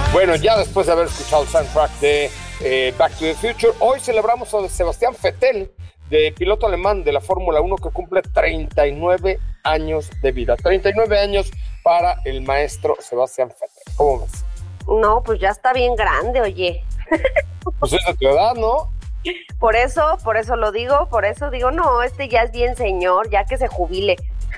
Bueno, ya después de haber escuchado el soundtrack de Back to the Future, hoy celebramos a Sebastián Vettel, de piloto alemán de la Fórmula 1, que cumple 39 años de vida. 39 años para el maestro Sebastián Vettel. ¿Cómo ves? No, pues ya está bien grande, oye. Pues es de tu edad, ¿no? Por eso lo digo, no, este ya es bien señor, ya que se jubile.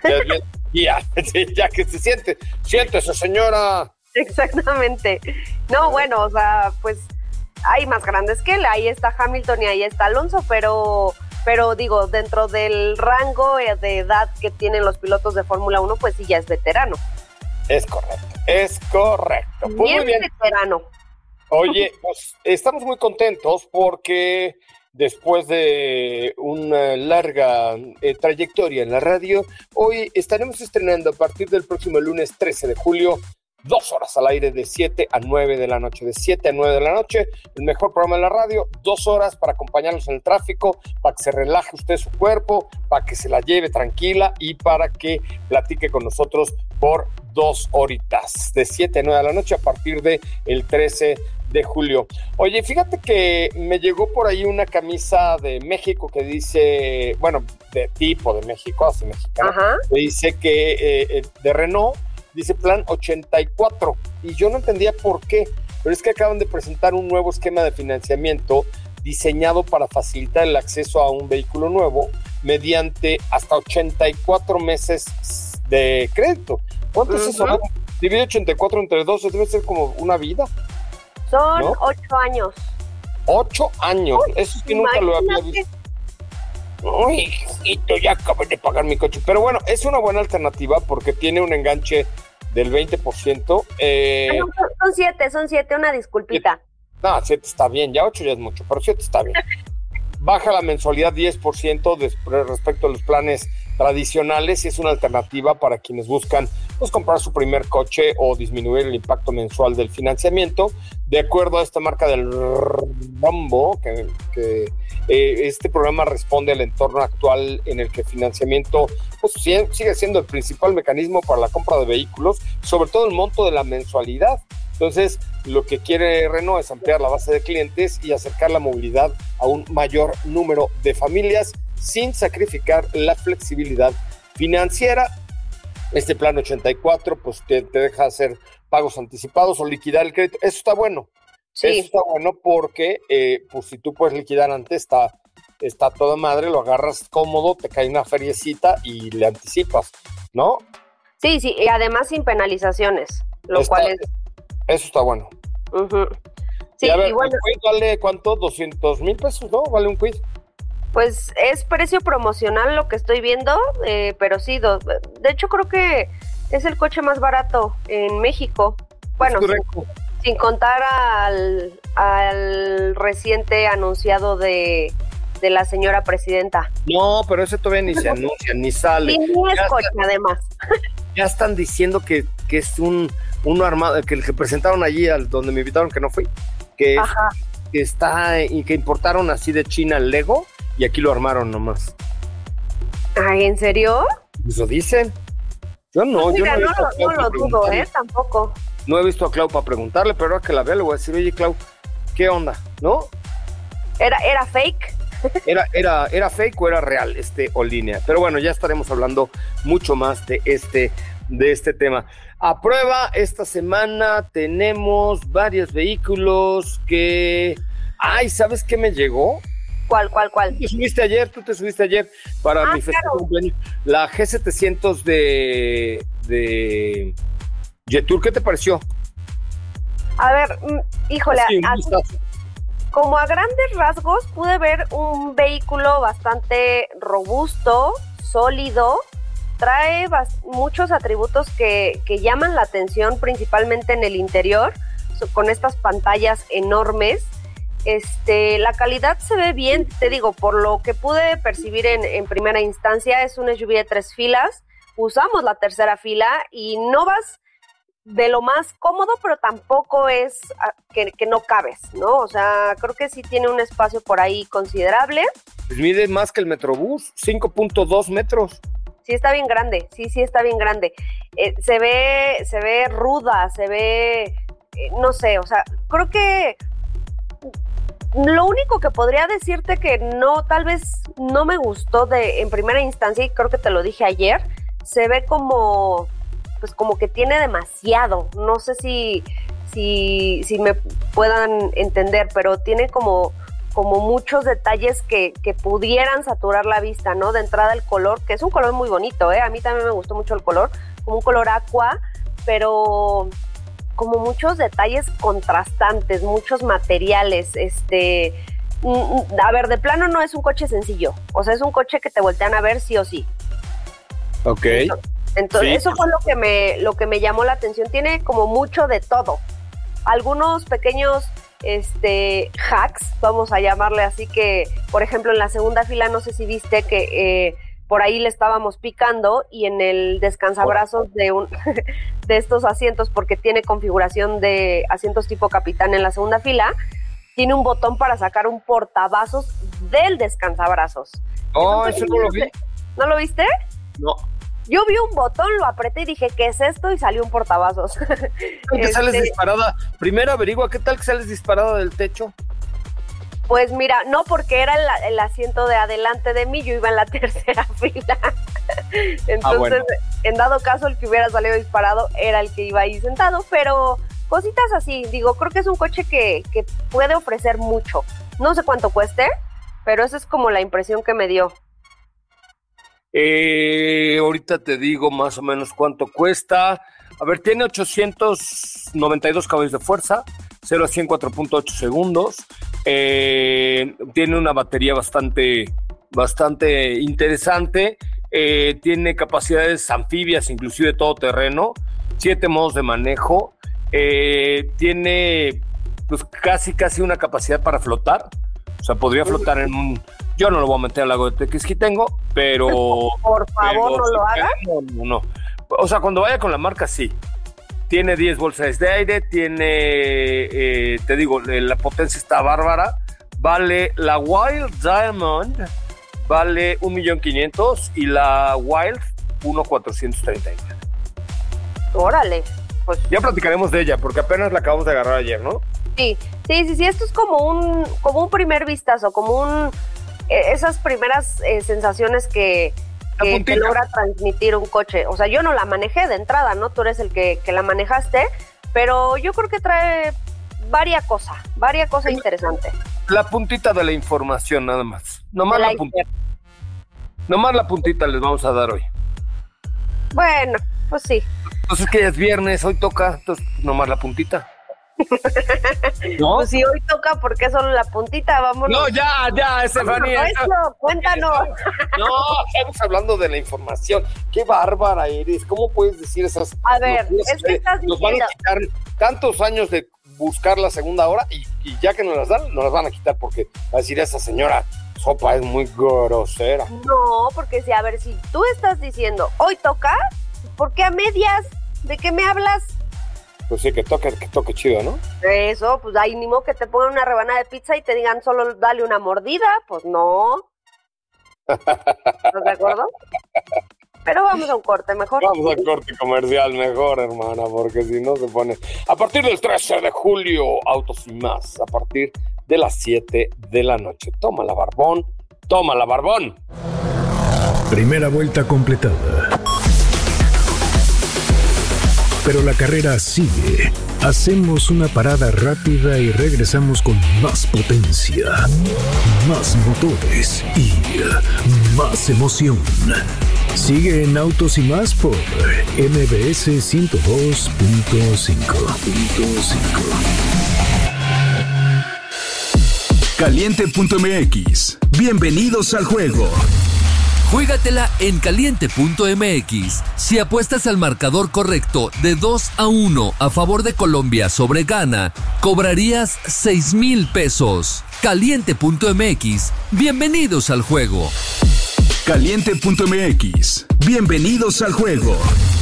Ya que se siéntese, señora. Exactamente. No, bueno, o sea, pues hay más grandes que él, ahí está Hamilton y ahí está Alonso, pero digo, dentro del rango de edad que tienen los pilotos de Fórmula 1, pues sí, ya es veterano. Es correcto. Pues muy bien. Veterano. Oye, pues estamos muy contentos porque después de una larga trayectoria en la radio, hoy estaremos estrenando a partir del próximo lunes 13 de julio 2 horas al aire de 7 a 9 de la noche, de 7 a 9 de la noche, el mejor programa de la radio, 2 horas para acompañarnos en el tráfico, para que se relaje usted su cuerpo, para que se la lleve tranquila y para que platique con nosotros por 2 horitas, de 7 a 9 de la noche a partir de el 13 de julio. Oye, fíjate que me llegó por ahí una camisa de México que dice, bueno, de tipo de México, así mexicana, que dice que de Renault, dice plan 84, y yo no entendía por qué, pero es que acaban de presentar un nuevo esquema de financiamiento diseñado para facilitar el acceso a un vehículo nuevo mediante hasta 84 meses de crédito. ¿Cuánto es eso? Divide 84 entre 12, debe ser como una vida. Son, ¿no? 8 años. 8 años, uy, eso es que nunca lo había visto. Uy, hijito, ya acabo de pagar mi coche. Pero bueno, es una buena alternativa porque tiene un enganche del 20%. Son 7, una disculpita. 7. No, 7 está bien, ya 8 ya es mucho, pero 7 está bien. Baja la mensualidad 10% respecto a los planes tradicionales y es una alternativa para quienes buscan pues, comprar su primer coche o disminuir el impacto mensual del financiamiento. De acuerdo a esta marca del Rambo, que este programa responde al entorno actual en el que el financiamiento pues, sigue siendo el principal mecanismo para la compra de vehículos, sobre todo el monto de la mensualidad. Entonces, lo que quiere Renault es ampliar la base de clientes y acercar la movilidad a un mayor número de familias sin sacrificar la flexibilidad financiera. Este plan 84 pues te deja hacer pagos anticipados o liquidar el crédito. Eso está bueno. Sí. Eso está bueno porque pues si tú puedes liquidar antes está toda madre, lo agarras cómodo, te cae una feriecita y le anticipas, ¿no? Sí, y además sin penalizaciones, cual es... Eso está bueno. Sí, y a ver, y bueno, ¿el quiz vale cuánto? 200,000 pesos, ¿no? ¿Vale un quiz? Pues es precio promocional lo que estoy viendo, pero sí, de hecho creo que es el coche más barato en México. Bueno, sin contar al reciente anunciado de la señora presidenta. No, pero ese todavía ni se anuncia, ni sale. Sí, ni es coche, además. Ya están diciendo que es uno armado, que presentaron allí donde me invitaron, que no fui, que está y que importaron así de China el Lego y aquí lo armaron nomás. Ay, ¿en serio? Eso dicen. Yo no, pues mira, no lo dudo, tampoco. No he visto a Clau para preguntarle, pero ahora que la vea le voy a decir, oye, Clau, ¿qué onda? ¿No? ¿Era fake? ¿Era fake o era real o línea? Pero bueno, ya estaremos hablando mucho más de este tema. A prueba, esta semana tenemos varios vehículos que... Ay, ¿sabes qué me llegó? ¿Cuál? Tú te subiste ayer para mi festejo de cumpleaños. La G700 de Jetour, ¿qué te pareció? A ver, híjole, como a grandes rasgos pude ver un vehículo bastante robusto, sólido, trae muchos atributos que llaman la atención, principalmente en el interior, con estas pantallas enormes. La calidad se ve bien, te digo, por lo que pude percibir en primera instancia, es un SUV de 3 filas, usamos la tercera fila y no vas de lo más cómodo, pero tampoco es que no cabes, ¿no? O sea, creo que sí tiene un espacio por ahí considerable. Pues mide más que el Metrobús, 5.2 metros. Sí está bien grande, sí está bien grande. Se ve ruda, se ve no sé, o sea, creo que lo único que podría decirte que no, tal vez no me gustó en primera instancia, y creo que te lo dije ayer, se ve como, pues como que tiene demasiado, no sé si me puedan entender, pero tiene como muchos detalles que pudieran saturar la vista, ¿no? De entrada el color, que es un color muy bonito, a mí también me gustó mucho el color, como un color aqua, pero como muchos detalles contrastantes, muchos materiales, a ver, de plano no es un coche sencillo, o sea, es un coche que te voltean a ver sí o sí. Ok. Entonces sí. Eso fue lo que me llamó la atención, tiene como mucho de todo, algunos pequeños hacks, vamos a llamarle así, que por ejemplo en la segunda fila no sé si viste que por ahí le estábamos picando y en el descansabrazos de estos asientos, porque tiene configuración de asientos tipo capitán en la segunda fila, tiene un botón para sacar un portavasos del descansabrazos. Eso no lo vi. ¿No lo viste? No. Yo vi un botón, lo apreté y dije, ¿qué es esto? Y salió un portavasos. ¿Qué sales disparada? Primero averigua, ¿qué tal que sales disparada del techo? Pues mira, no, porque era el asiento de adelante de mí, yo iba en la tercera fila. Entonces, bueno. En dado caso, el que hubiera salido disparado era el que iba ahí sentado, pero cositas así, digo, creo que es un coche que puede ofrecer mucho. No sé cuánto cueste, pero esa es como la impresión que me dio. Ahorita te digo más o menos cuánto cuesta. A ver, tiene 892 caballos de fuerza, 0 a 100 4.8 segundos. Tiene una batería bastante interesante. Tiene capacidades anfibias, inclusive todoterreno, 7 modos de manejo. Tiene pues casi una capacidad para flotar. O sea, podría flotar en un... Yo no lo voy a meter al lago de Tequisquitengo, pero... Por favor, no lo hagas. No. O sea, cuando vaya con la marca, sí. Tiene 10 bolsas de aire, tiene... te digo, la potencia está bárbara. Vale, la Wild Diamond vale 1.500.000 y la Wild 1.439. Órale. Pues... Ya platicaremos de ella, porque apenas la acabamos de agarrar ayer, ¿no? Sí. Esto es como un primer vistazo, como esas primeras sensaciones que te logra transmitir un coche. O sea, yo no la manejé de entrada, ¿no? Tú eres el que la manejaste, pero yo creo que trae varias cosas interesantes. La puntita de la información, nada más. Nomás la puntita les vamos a dar hoy. Bueno, pues sí. Entonces que ya es viernes, hoy toca, entonces nomás la puntita. ¿No? Pues si hoy toca, ¿por qué solo la puntita? Vámonos. No, ya, Estefanía. Cuéntanos. No, estamos hablando de la información. Qué bárbara eres. ¿Cómo puedes decir esas? A ver, es que estás diciendo. Nos van a quitar tantos años de buscar la segunda hora y ya que nos las dan, nos las van a quitar porque va a decir esa señora Sopa es muy grosera. No, porque si tú estás diciendo hoy toca, ¿por qué a medias? ¿De qué me hablas? Pues sí, que toque chido, ¿no? Eso, pues ahí ni modo que te pongan una rebanada de pizza y te digan solo dale una mordida, pues no. ¿Estás de acuerdo? Pero vamos a un corte mejor. Vamos al corte comercial mejor, hermana, porque si no se pone... A partir del 13 de julio, Autos y Más, a partir de las 7 de la noche. Tómala, barbón. Primera vuelta completada. Pero la carrera sigue. Hacemos una parada rápida y regresamos con más potencia, más motores y más emoción. Sigue en Autos y Más por MBS 102.5. Caliente.mx. Bienvenidos al juego. Juégatela en caliente.mx. Si apuestas al marcador correcto de 2-1 a favor de Colombia sobre Ghana, cobrarías 6,000 pesos. Caliente.mx. Bienvenidos al juego. Caliente.mx. Bienvenidos al juego.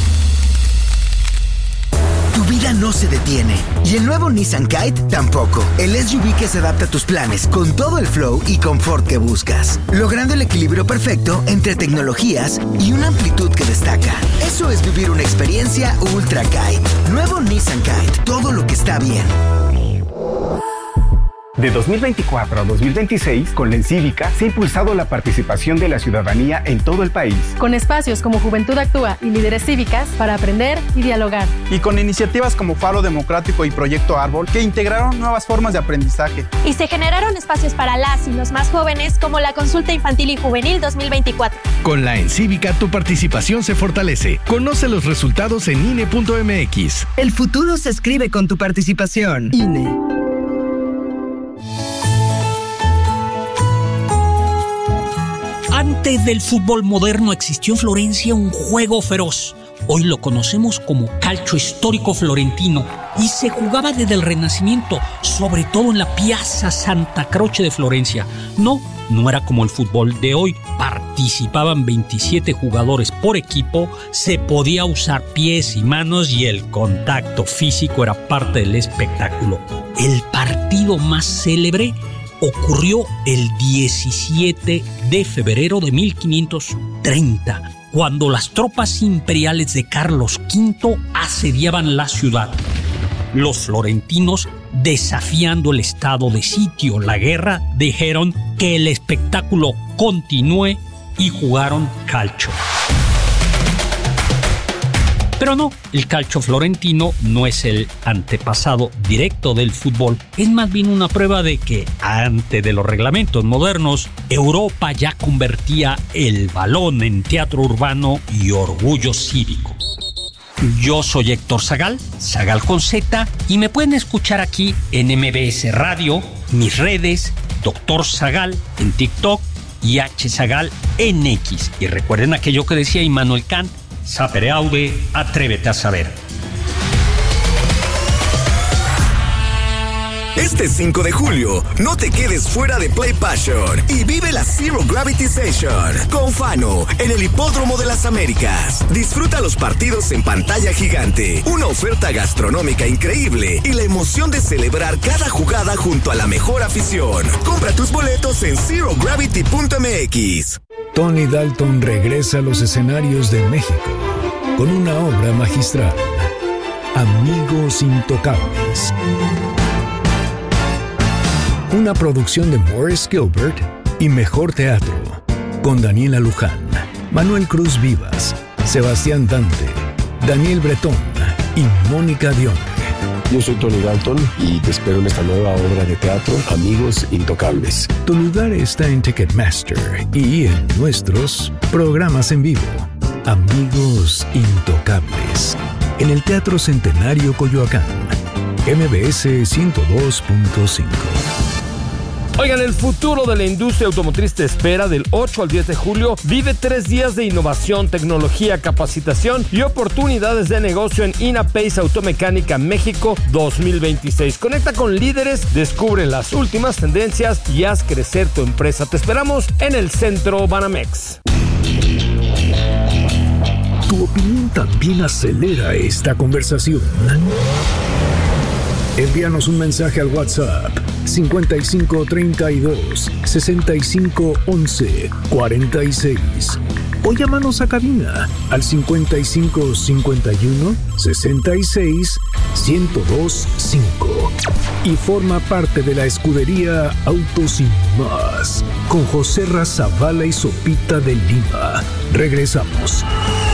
Tu vida no se detiene y el nuevo Nissan Kite tampoco. El SUV que se adapta a tus planes con todo el flow y confort que buscas, logrando el equilibrio perfecto entre tecnologías y una amplitud que destaca. Eso es vivir una experiencia Ultra Kite. Nuevo Nissan Kite. Todo lo que está bien. De 2024 a 2026, con la Encívica, se ha impulsado la participación de la ciudadanía en todo el país. Con espacios como Juventud Actúa y Líderes Cívicas para aprender y dialogar. Y con iniciativas como Faro Democrático y Proyecto Árbol, que integraron nuevas formas de aprendizaje. Y se generaron espacios para las y los más jóvenes, como la Consulta Infantil y Juvenil 2024. Con la Encívica, tu participación se fortalece. Conoce los resultados en INE.mx. El futuro se escribe con tu participación. INE. Antes del fútbol moderno existió en Florencia un juego feroz. Hoy lo conocemos como calcio histórico florentino y se jugaba desde el Renacimiento, sobre todo en la Piazza Santa Croce de Florencia. No era como el fútbol de hoy. Participaban 27 jugadores por equipo, se podía usar pies y manos y el contacto físico era parte del espectáculo. El partido más célebre ocurrió el 17 de febrero de 1530, cuando las tropas imperiales de Carlos V asediaban la ciudad. Los florentinos, desafiando el estado de sitio, la guerra, dijeron que el espectáculo continúe y jugaron calcio. Pero no, el calcio florentino no es el antepasado directo del fútbol, es más bien una prueba de que antes de los reglamentos modernos, Europa ya convertía el balón en teatro urbano y orgullo cívico. Yo soy Héctor Zagal, Zagal con Z, y me pueden escuchar aquí en MBS Radio, mis redes, Dr. Zagal en TikTok y H. Zagal en X. Y recuerden aquello que decía Immanuel Kant: sapere aude, atrévete a saber. Este 5 de julio, no te quedes fuera de Play Passion y vive la Zero Gravity Session con Fano en el Hipódromo de las Américas. Disfruta los partidos en pantalla gigante, una oferta gastronómica increíble y la emoción de celebrar cada jugada junto a la mejor afición. Compra tus boletos en zerogravity.mx. Tony Dalton regresa a los escenarios de México con una obra magistral, Amigos Intocables. Una producción de Morris Gilbert y Mejor Teatro, con Daniela Luján, Manuel Cruz Vivas, Sebastián Dante, Daniel Bretón y Mónica Dione. Yo soy Tony Dalton y te espero en esta nueva obra de teatro, Amigos Intocables. Tu lugar está en Ticketmaster y en nuestros programas en vivo. Amigos Intocables, en el Teatro Centenario Coyoacán, MBS 102.5. Oigan, el futuro de la industria automotriz te espera del 8 al 10 de julio. Vive 3 días de innovación, tecnología, capacitación y oportunidades de negocio en INAPACE Automecánica México 2026. Conecta con líderes, descubre las últimas tendencias y haz crecer tu empresa. Te esperamos en el Centro Banamex. Tu opinión también acelera esta conversación. Envíanos un mensaje al WhatsApp 5532 6511 46 o llámanos a cabina al 5551 66 1025 y forma parte de la escudería Autos y Más con José Razabala y Sopita de Lima. Regresamos.